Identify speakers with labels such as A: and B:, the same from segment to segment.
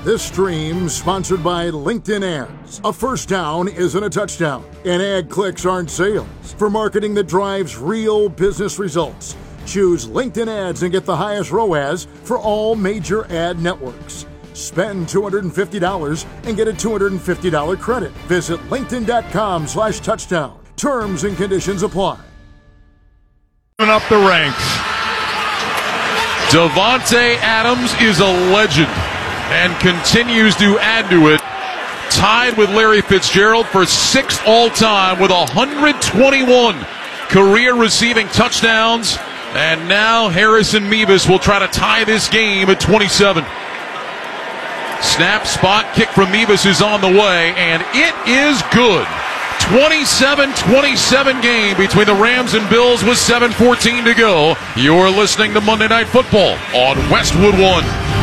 A: This stream sponsored by LinkedIn Ads. A first down isn't a touchdown, and ad clicks aren't sales. For marketing that drives real business results, choose LinkedIn Ads and get the highest ROAS for all major ad networks. Spend $250 and get a $250 credit. Visit linkedin.com/touchdown. Terms and conditions apply.
B: Up the ranks.
C: Davante Adams is a legend and continues to add to it. Tied with Larry Fitzgerald for sixth all-time with 121 career receiving touchdowns. And now Harrison Mevis will try to tie this game at 27. Snap, spot, kick from Mevis is on the way, and it is good. 27-27 game between the Rams and Bills with 7:14 to go. You're listening to Monday Night Football on Westwood One.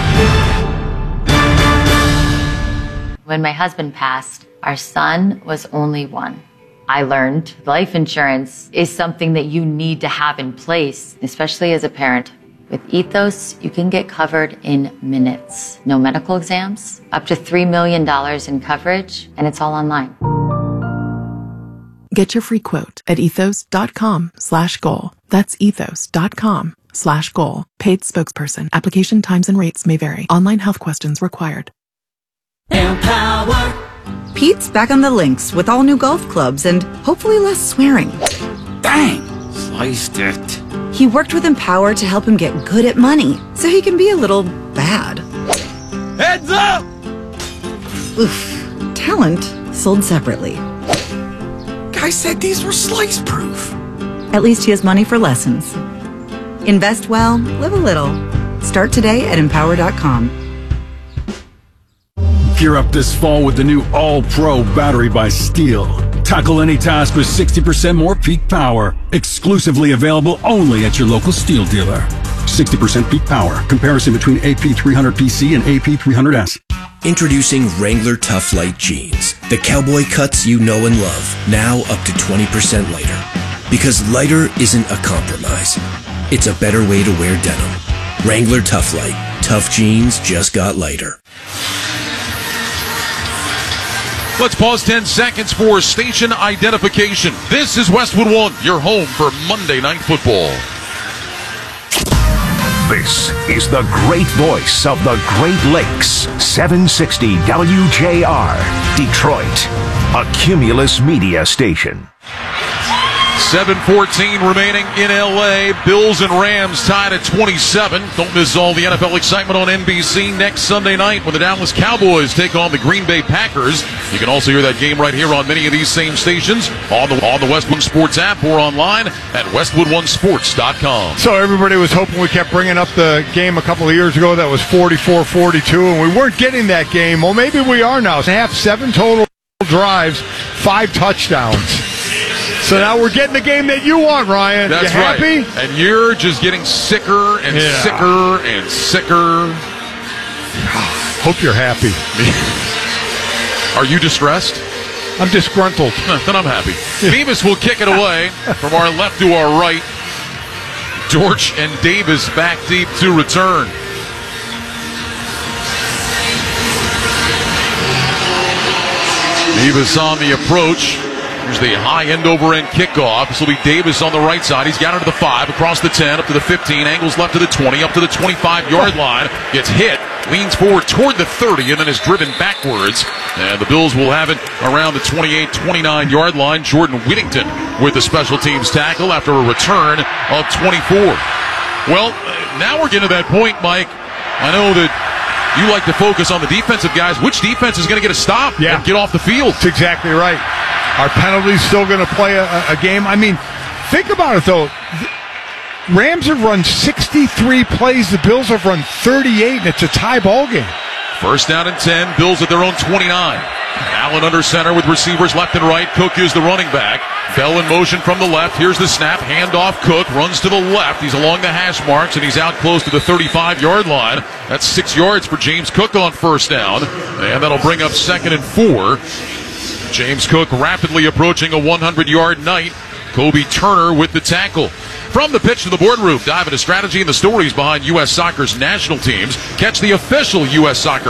D: When my husband passed, our son was only one. I learned life insurance is something that you need to have in place, especially as a parent. With Ethos, you can get covered in minutes. No medical exams, up to $3 million in coverage, and it's all online.
E: Get your free quote at ethos.com/goal. That's ethos.com/goal. Paid spokesperson. Application times and rates may vary. Online health questions required.
F: Empower. Pete's back on the links with all new golf clubs and hopefully less swearing.
G: Bang! Sliced it.
F: He worked with Empower to help him get good at money so he can be a little bad.
G: Heads up!
F: Oof. Talent sold separately.
G: Guy said these were slice-proof.
F: At least he has money for lessons. Invest well, live a little. Start today at Empower.com.
H: Gear up this fall with the new All-Pro battery by Steel. Tackle any task with 60% more peak power. Exclusively available only at your local Steel dealer. 60% peak power. Comparison between AP300PC and AP300S.
I: Introducing Wrangler Tough Light Jeans. The cowboy cuts you know and love. Now up to 20% lighter. Because lighter isn't a compromise. It's a better way to wear denim. Wrangler Tough Light. Tough jeans just got lighter.
C: Let's pause 10 seconds for station identification. This is Westwood One, your home for Monday Night Football.
J: This is the great voice of the Great Lakes, 760 WJR, Detroit, a Cumulus media station.
C: 7:14 remaining in L.A. Bills and Rams tied at 27. Don't miss all the NFL excitement on NBC next Sunday night when the Dallas Cowboys take on the Green Bay Packers. You can also hear that game right here on many of these same stations on the Westwood Sports app or online at westwoodonesports.com.
B: So everybody was hoping we kept bringing up the game a couple of years ago that was 44-42, and we weren't getting that game. Well, maybe we are now. They have 7 total drives, 5 touchdowns. So now we're getting the game that you want, Ryan.
C: That's
B: you happy?
C: Right. And you're just getting sicker and sicker and sicker.
B: Hope you're happy.
C: Are you distressed?
B: I'm disgruntled.
C: Then I'm happy. Mevis will kick it away from our left to our right. Dortch and Davis back deep to return. Mevis on the approach. Here's the high end over end kickoff. This will be Davis on the right side. He's got it to the 5, across the 10, up to the 15, angles left to the 20, up to the 25-yard line. Gets hit, leans forward toward the 30, and then is driven backwards. And the Bills will have it around the 28, 29-yard line. Jordan Whittington with the special teams tackle after a return of 24. Well, now we're getting to that point, Mike. I know that you like to focus on the defensive guys. Which defense is going to get a stop and get off the field?
B: That's exactly right. Are penalties still going to play a game? I mean, think about it, though. Rams have run 63 plays. The Bills have run 38, and it's a tie ball game.
C: First down and 10. Bills at their own 29. Allen under center with receivers left and right. Cook is the running back. Bell in motion from the left. Here's the snap. Handoff. Cook runs to the left. He's along the hash marks, and he's out close to the 35-yard line. That's 6 yards for James Cook on first down, and that'll bring up 2nd and 4. James Cook rapidly approaching a 100-yard night. Kobe Turner with the tackle. From the pitch to the boardroom, dive into strategy and the stories behind U.S. Soccer's national teams. Catch the official U.S. Soccer